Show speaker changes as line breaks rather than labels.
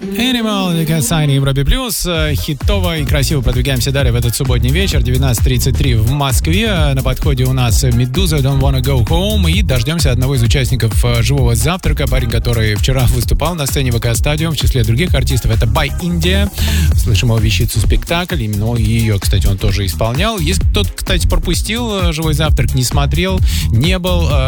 Animal, Касай на Европе Плюс. Хитово и красиво продвигаемся далее в этот субботний вечер. 19:33 в Москве. На подходе у нас Медуза, Don't Wanna Go Home. И дождемся одного из участников живого завтрака. Парень, который вчера выступал на сцене ВК Стадиум, в числе других артистов. Это By India. Слышим его вещицу «Спектакль». Именно ее, кстати, он тоже исполнял. Если кто-то, кстати, пропустил живой завтрак, не смотрел, не был,